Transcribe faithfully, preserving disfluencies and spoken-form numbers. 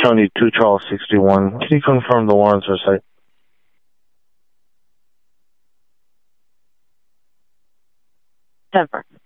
County two Charles sixty-one. Can you confirm the warrants are site? Denver.